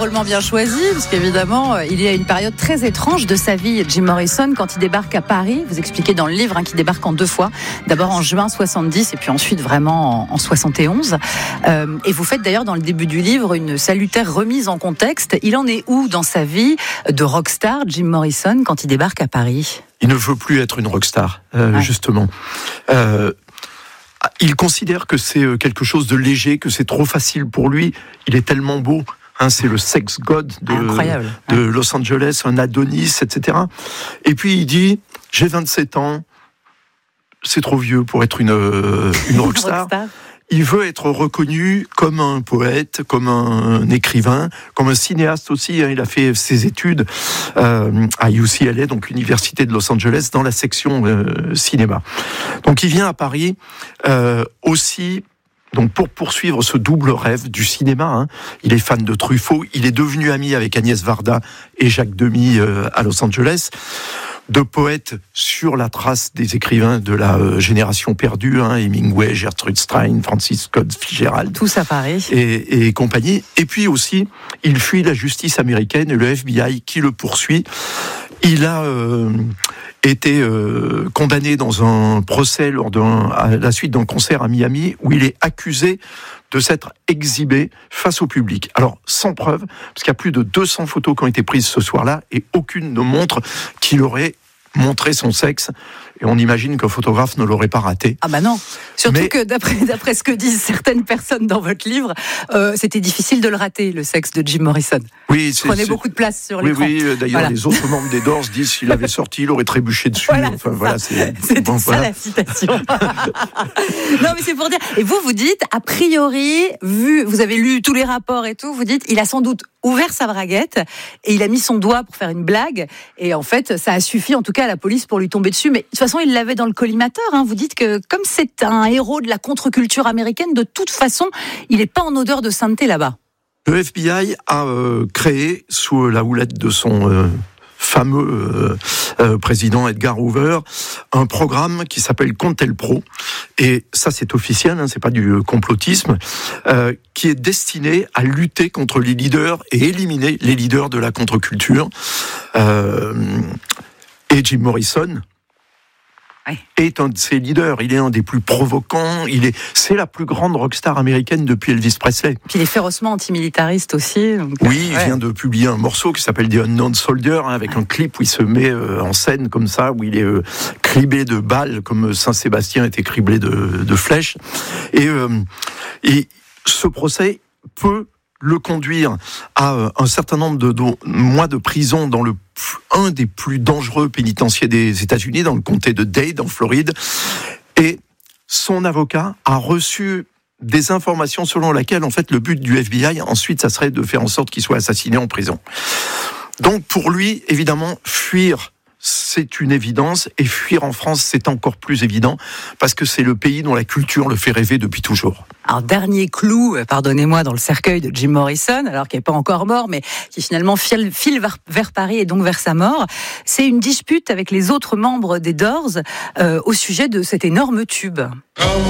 drôlement bien choisi, parce qu'évidemment, il y a une période très étrange de sa vie, Jim Morrison, quand il débarque à Paris. Vous expliquez dans le livre qu'il débarque en 2 fois. D'abord en juin 70 et puis ensuite vraiment en 71. Et vous faites d'ailleurs dans le début du livre une salutaire remise en contexte. Il en est où dans sa vie de rockstar, Jim Morrison, quand il débarque à Paris ? Il ne veut plus être une rockstar, justement. Il considère que c'est quelque chose de léger, que c'est trop facile pour lui. Il est tellement beau. C'est le sex god de Los Angeles, un Adonis, etc. Et puis il dit, j'ai 27 ans, c'est trop vieux pour être une rockstar. Il veut être reconnu comme un poète, comme un écrivain, comme un cinéaste aussi. Il a fait ses études à UCLA, donc l'université de Los Angeles, dans la section cinéma. Donc il vient à Paris aussi. Donc pour poursuivre ce double rêve du cinéma, il est fan de Truffaut, il est devenu ami avec Agnès Varda et Jacques Demy à Los Angeles, de poètes sur la trace des écrivains de la génération perdue, Hemingway, Gertrude Stein, Francis Scott Fitzgerald, tous à Paris et compagnie. Et puis aussi, il fuit la justice américaine et le FBI qui le poursuit. Il a été condamné dans un procès à la suite d'un concert à Miami où il est accusé de s'être exhibé face au public. Alors, sans preuve, parce qu'il y a plus de 200 photos qui ont été prises ce soir-là et aucune ne montre qu'il aurait montré son sexe. Et on imagine qu'un photographe ne l'aurait pas raté. Ah bah non. Surtout que d'après ce que disent certaines personnes dans votre livre, c'était difficile de le rater, le sexe de Jim Morrison. Oui, il prenait beaucoup de place sur l'écran. Oui, d'ailleurs, les autres membres des Doors disent s'il avait sorti, il aurait trébuché dessus. C'était ça la citation. Non, mais c'est pour dire. Et vous dites, a priori, vous avez lu tous les rapports et tout, vous dites, il a sans doute ouvert sa braguette et il a mis son doigt pour faire une blague. Et en fait, ça a suffi, en tout cas, à la police pour lui tomber dessus. Mais de toute façon, il l'avait dans le collimateur. Vous dites que comme c'est un héros de la contre-culture américaine, de toute façon, il n'est pas en odeur de sainteté là-bas. Le FBI a créé, sous la houlette de son fameux président Edgar Hoover, un programme qui s'appelle Contel-Pro. Et ça, c'est officiel, c'est pas du complotisme, qui est destiné à lutter contre les leaders et éliminer les leaders de la contre-culture. Et Jim Morrison est un de ses leaders. Il est un des plus provocants. C'est la plus grande rockstar américaine depuis Elvis Presley. Puis il est férocement antimilitariste aussi. Oui, il vient de publier un morceau qui s'appelle The Unknown Soldier, avec un clip où il se met en scène comme ça, où il est criblé de balles, comme Saint-Sébastien était criblé de flèches. Et ce procès peut le conduire à un certain nombre de mois de prison dans un des plus dangereux pénitenciers des États-Unis, dans le comté de Dade, en Floride. Et son avocat a reçu des informations selon lesquelles, en fait, le but du FBI, ensuite, ça serait de faire en sorte qu'il soit assassiné en prison. Donc, pour lui, évidemment, fuir, c'est une évidence, et fuir en France, c'est encore plus évident, parce que c'est le pays dont la culture le fait rêver depuis toujours. Alors, dernier clou, pardonnez-moi, dans le cercueil de Jim Morrison, alors qu'il n'est pas encore mort, mais qui finalement file vers Paris et donc vers sa mort, c'est une dispute avec les autres membres des Doors au sujet de cet énorme tube.